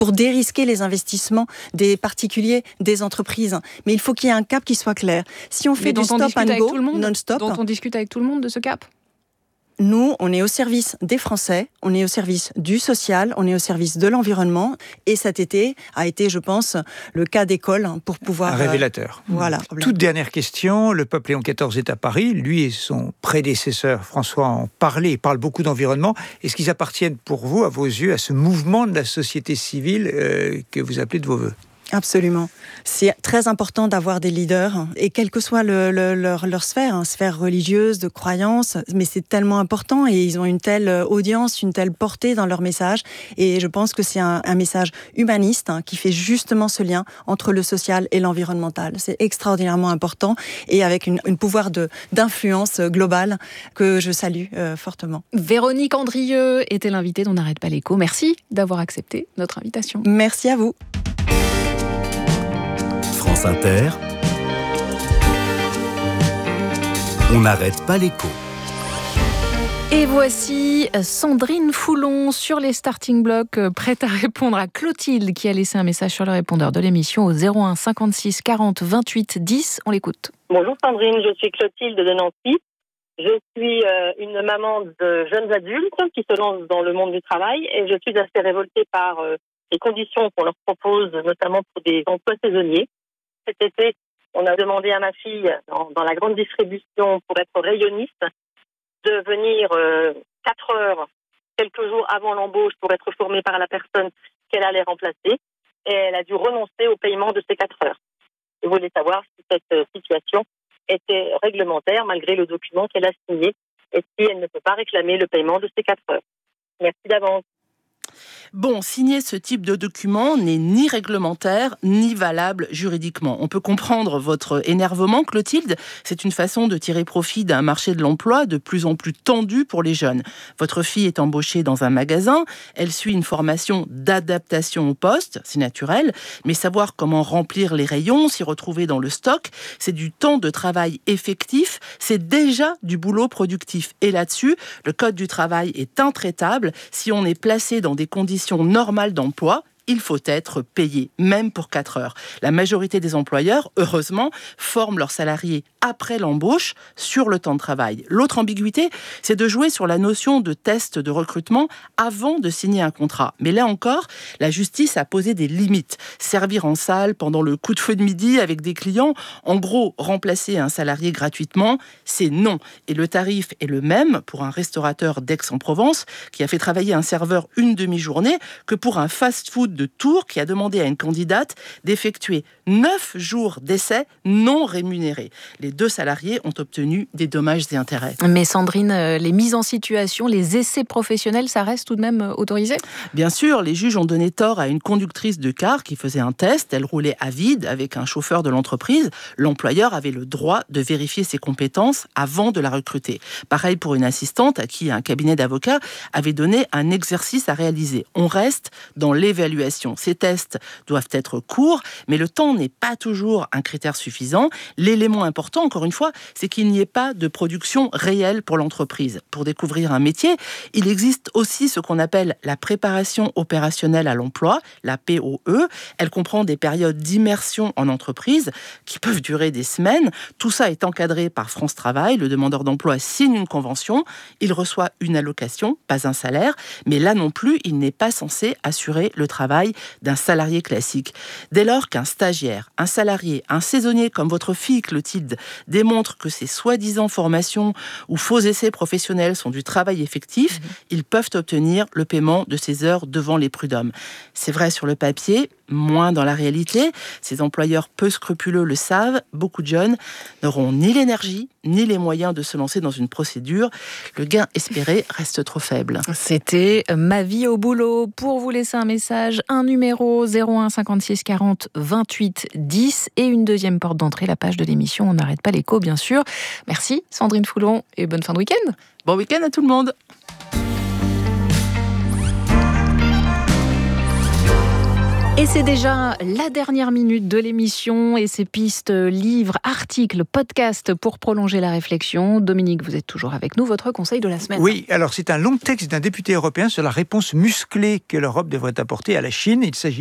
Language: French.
pour dérisquer les investissements des particuliers, des entreprises. Mais il faut qu'il y ait un cap qui soit clair. Si on fait du stop and go, non-stop... Dont on discute avec tout le monde de ce cap. Nous, on est au service des Français, on est au service du social, on est au service de l'environnement. Et cet été a été, je pense, le cas d'école pour pouvoir... Un révélateur. Voilà. Toute dernière question. Le pape Léon XIV est à Paris. Lui et son prédécesseur François en parlaient. Il parle beaucoup d'environnement. Est-ce qu'ils appartiennent pour vous, à vos yeux, à ce mouvement de la société civile que vous appelez de vos voeux ? Absolument. C'est très important d'avoir des leaders, et quelle que soit leur sphère, sphère religieuse, de croyance, mais c'est tellement important et ils ont une telle audience, une telle portée dans leur message, et je pense que c'est un message humaniste qui fait justement ce lien entre le social et l'environnemental. C'est extraordinairement important et avec une pouvoir d'influence globale que je salue fortement. Véronique Andrieux était l'invitée d'On n'arrête pas l'écho. Merci d'avoir accepté notre invitation. Merci à vous. France Inter, on n'arrête pas l'écho. Et voici Sandrine Foulon sur les starting blocks, prête à répondre à Clotilde qui a laissé un message sur le répondeur de l'émission au 01 56 40 28 10. On l'écoute. Bonjour Sandrine, je suis Clotilde de Nancy. Je suis une maman de jeunes adultes qui se lancent dans le monde du travail et je suis assez révoltée par les conditions qu'on leur propose, notamment pour des emplois saisonniers. Cet été, on a demandé à ma fille, dans la grande distribution, pour être rayonniste, de venir 4 heures, quelques jours avant l'embauche, pour être formée par la personne qu'elle allait remplacer. Et elle a dû renoncer au paiement de ces 4 heures. Je voulais savoir si cette situation était réglementaire, malgré le document qu'elle a signé, et si elle ne peut pas réclamer le paiement de ces 4 heures. Merci d'avance. Bon, signer ce type de document n'est ni réglementaire, ni valable juridiquement. On peut comprendre votre énervement, Clotilde. C'est une façon de tirer profit d'un marché de l'emploi de plus en plus tendu pour les jeunes. Votre fille est embauchée dans un magasin. Elle suit une formation d'adaptation au poste. C'est naturel. Mais savoir comment remplir les rayons, s'y retrouver dans le stock, c'est du temps de travail effectif. C'est déjà du boulot productif. Et là-dessus, le Code du travail est intraitable. Si on est placé dans des conditions normales d'emploi, il faut être payé, même pour 4 heures. La majorité des employeurs, heureusement, forment leurs salariés après l'embauche sur le temps de travail. L'autre ambiguïté, c'est de jouer sur la notion de test de recrutement avant de signer un contrat. Mais là encore, la justice a posé des limites. Servir en salle pendant le coup de feu de midi avec des clients, en gros, remplacer un salarié gratuitement, c'est non. Et le tarif est le même pour un restaurateur d'Aix-en-Provence qui a fait travailler un serveur une demi-journée que pour un fast-food de Tours qui a demandé à une candidate d'effectuer 9 jours d'essai non rémunérés. Les 2 salariés ont obtenu des dommages et intérêts. Mais Sandrine, les mises en situation, les essais professionnels, ça reste tout de même autorisé ? Bien sûr, les juges ont donné tort à une conductrice de car qui faisait un test. Elle roulait à vide avec un chauffeur de l'entreprise. L'employeur avait le droit de vérifier ses compétences avant de la recruter. Pareil pour une assistante à qui un cabinet d'avocats avait donné un exercice à réaliser. On reste dans l'évaluation. Ces tests doivent être courts, mais le temps n'est pas toujours un critère suffisant. L'élément important, encore une fois, c'est qu'il n'y ait pas de production réelle pour l'entreprise. Pour découvrir un métier, il existe aussi ce qu'on appelle la préparation opérationnelle à l'emploi, la POE. Elle comprend des périodes d'immersion en entreprise qui peuvent durer des semaines. Tout ça est encadré par France Travail. Le demandeur d'emploi signe une convention. Il reçoit une allocation, pas un salaire. Mais là non plus, il n'est pas censé assurer le travail d'un salarié classique. Dès lors qu'un stagiaire, un salarié, un saisonnier comme votre fille Clotilde démontre que ces soi-disant formations ou faux essais professionnels sont du travail effectif, ils peuvent obtenir le paiement de ces heures devant les prud'hommes. C'est vrai sur le papier, moins dans la réalité. Ces employeurs peu scrupuleux le savent. Beaucoup de jeunes n'auront ni l'énergie ni les moyens de se lancer dans une procédure. Le gain espéré reste trop faible. C'était Ma vie au boulot. Pour vous laisser un message, un numéro 01 56 40 28 10 et une deuxième porte d'entrée, la page de l'émission On n'arrête pas l'écho, bien sûr. Merci Sandrine Foulon et bonne fin de week-end. Bon week-end à tout le monde. Et c'est déjà la dernière minute de l'émission et ces pistes, livres, articles, podcasts pour prolonger la réflexion. Dominique, vous êtes toujours avec nous. Votre conseil de la semaine. Oui, alors c'est un long texte d'un député européen sur la réponse musclée que l'Europe devrait apporter à la Chine. Il s'agit